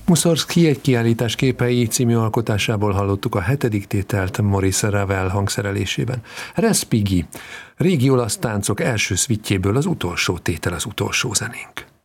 Mussorgsky egy kiállítás képei című alkotásából hallottuk a 7. tételt Maurice Ravel hangszerelésében. Respighi, régi olasz táncok első szvittjéből az utolsó tétel, az utolsó zenénk.